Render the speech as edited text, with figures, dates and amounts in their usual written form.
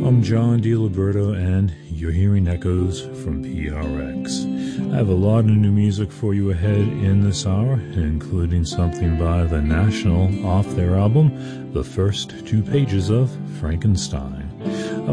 I'm John DiLiberto, and you're hearing echoes from PRX. I have a lot of new music for you ahead in this hour, including something by The National off their album, The First Two Pages of Frankenstein.